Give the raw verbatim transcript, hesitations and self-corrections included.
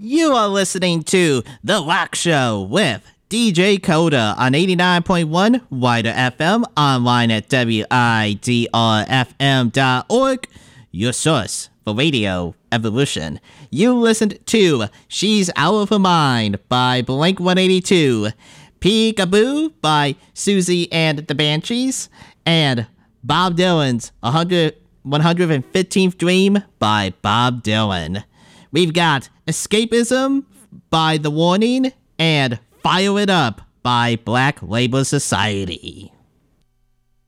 You are listening to The Rock Show with D J Coda on eighty-nine point one Wider F M, online at W I D R F M dot org, your source for radio evolution. You listened to She's Out of Her Mind by Blink one eighty-two, Peekaboo by Susie and the Banshees, and Bob Dylan's one hundred fifteenth Dream by Bob Dylan. We've got Escapism by The Warning and Fire It Up by Black Labor Society.